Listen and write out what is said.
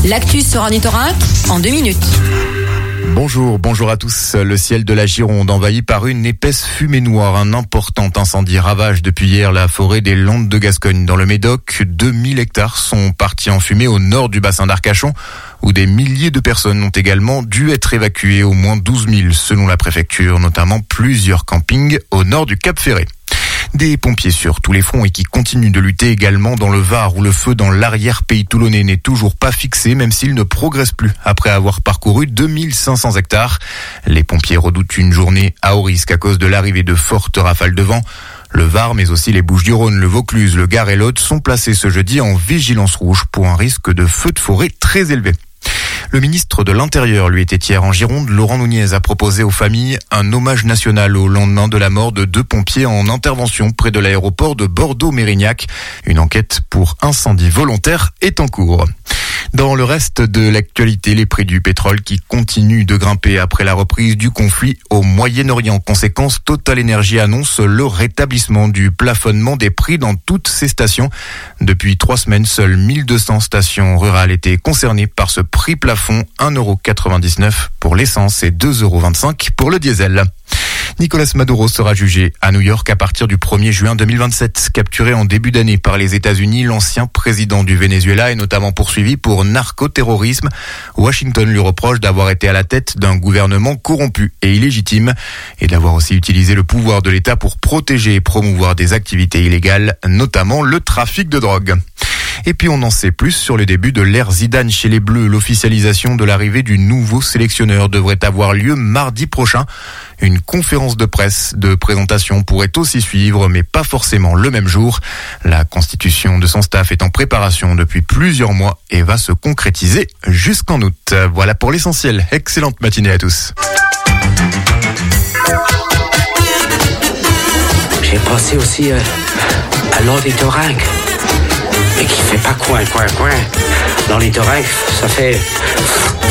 L'actu sur Ornithorynque en 2 minutes. Bonjour à tous. Le ciel de la Gironde envahi par une épaisse fumée noire. Un important incendie ravage depuis hier la forêt des Landes de Gascogne dans le Médoc. 2000 hectares sont partis en fumée au nord du bassin d'Arcachon, où des milliers de personnes ont également dû être évacuées, au moins 12 000 selon la préfecture, notamment plusieurs campings au nord du Cap Ferret. Des pompiers sur tous les fronts et qui continuent de lutter également dans le Var, où le feu dans l'arrière-pays toulonnais n'est toujours pas fixé, même s'il ne progresse plus après avoir parcouru 2500 hectares. Les pompiers redoutent une journée à haut risque à cause de l'arrivée de fortes rafales de vent. Le Var, mais aussi les Bouches-du-Rhône, le Vaucluse, le Gard et l'Aude sont placés ce jeudi en vigilance rouge pour un risque de feu de forêt très élevé. Le ministre de l'Intérieur, lui, était hier en Gironde. Laurent Nunez a proposé aux familles un hommage national au lendemain de la mort de 2 pompiers en intervention près de l'aéroport de Bordeaux-Mérignac. Une enquête pour incendie volontaire est en cours. Dans le reste de l'actualité, les prix du pétrole qui continuent de grimper après la reprise du conflit au Moyen-Orient. Conséquence, Total Energy annonce le rétablissement du plafonnement des prix dans toutes ses stations. Depuis 3 semaines, seules 1200 stations rurales étaient concernées par ce prix plafond, 1,99€ pour l'essence et 2,25€ pour le diesel. Nicolas Maduro sera jugé à New York à partir du 1er juin 2027. Capturé en début d'année par les États-Unis, l'ancien président du Venezuela est notamment poursuivi pour narcoterrorisme. Washington lui reproche d'avoir été à la tête d'un gouvernement corrompu et illégitime et d'avoir aussi utilisé le pouvoir de l'État pour protéger et promouvoir des activités illégales, notamment le trafic de drogue. Et puis on en sait plus sur le début de l'ère Zidane chez les Bleus. L'officialisation de l'arrivée du nouveau sélectionneur devrait avoir lieu mardi prochain. Une conférence de presse de présentation pourrait aussi suivre, mais pas forcément le même jour. La constitution de son staff est en préparation depuis plusieurs mois et va se concrétiser jusqu'en août. Voilà pour l'essentiel. Excellente matinée à tous. J'ai pensé aussi à l'Ornithorynque. Et qui fait pas coin. Dans les thorax, ça fait